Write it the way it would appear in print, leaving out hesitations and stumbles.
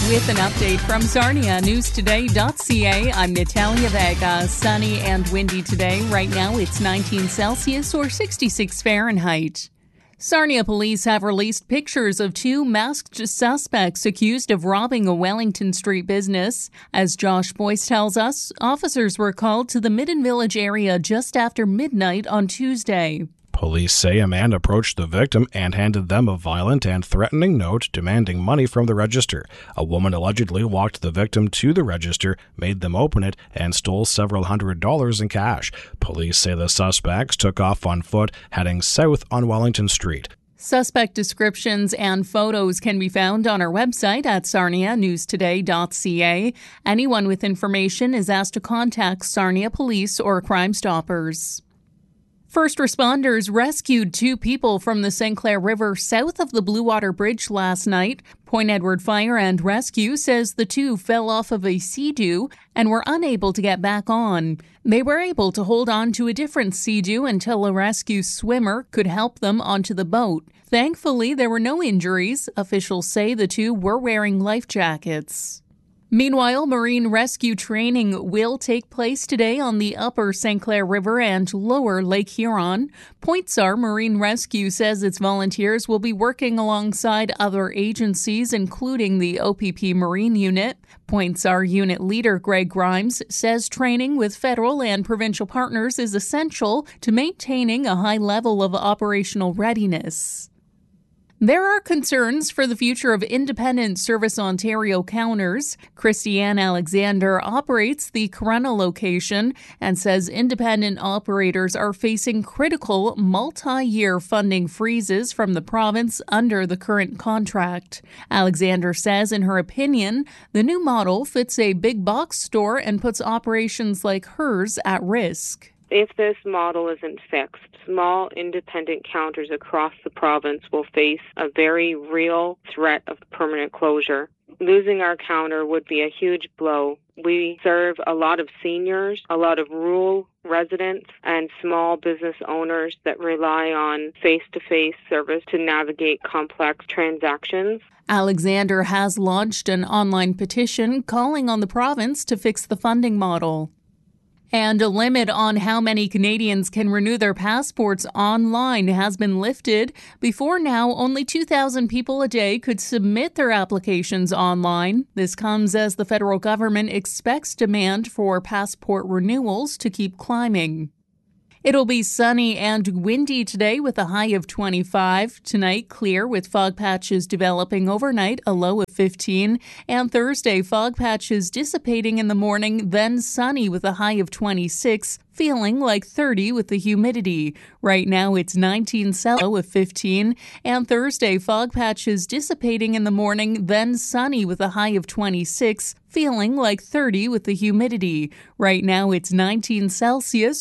With an update from SarniaNewsToday.ca, I'm Natalia Vega. Sunny and windy today. Right now it's 19 Celsius or 66 Fahrenheit. Sarnia police have released pictures of two masked suspects accused of robbing a Wellington Street business. As Josh Boyce tells us, officers were called to the Midden Village area just after midnight on Tuesday. Police say a man approached the victim and handed them a violent and threatening note demanding money from the register. A woman allegedly walked the victim to the register, made them open it, and stole several $100s in cash. Police say the suspects took off on foot, heading south on Wellington Street. Suspect descriptions and photos can be found on our website at sarnianewstoday.ca. Anyone with information is asked to contact Sarnia Police or Crime Stoppers. First responders rescued two people from the St. Clair River south of the Blue Water Bridge last night. Point Edward Fire and Rescue says the two fell off of a Sea-Doo and were unable to get back on. They were able to hold on to a different Sea-Doo until a rescue swimmer could help them onto the boat. Thankfully, there were no injuries. Officials say the two were wearing life jackets. Meanwhile, marine rescue training will take place today on the upper St. Clair River and lower Lake Huron. Pointsar Marine Rescue says its volunteers will be working alongside other agencies, including the OPP Marine Unit. Pointsar Unit Leader Greg Grimes says training with federal and provincial partners is essential to maintaining a high level of operational readiness. There are concerns for the future of Independent Service Ontario counters. Christiane Alexander operates the Corunna location and says independent operators are facing critical multi-year funding freezes from the province under the current contract. Alexander says, in her opinion, the new model fits a big box store and puts operations like hers at risk. If this model isn't fixed, small independent counters across the province will face a very real threat of permanent closure. Losing our counter would be a huge blow. We serve a lot of seniors, a lot of rural residents, and small business owners that rely on face-to-face service to navigate complex transactions. Alexander has launched an online petition calling on the province to fix the funding model. And a limit on how many Canadians can renew their passports online has been lifted. Before now, only 2,000 people a day could submit their applications online. This comes as the federal government expects demand for passport renewals to keep climbing. It'll be sunny and windy today with a high of 25. Tonight, clear with fog patches developing overnight, a low of 15. And Thursday, fog patches dissipating in the morning, then sunny with a high of 26. Feeling like 30 with the humidity. Right now it's 19 low of 15. And Thursday, fog patches dissipating in the morning, then sunny with a high of 26. Feeling like 30 with the humidity. Right now it's 19 Celsius